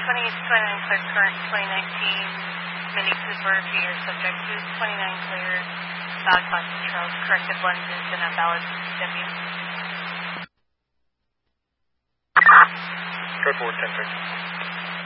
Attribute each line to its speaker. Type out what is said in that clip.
Speaker 1: clear current 2019 Mini Cooper for your subject who's 29 clear, valid glass controls, corrective lenses, and a valid CCW.
Speaker 2: Code 4, 10 6.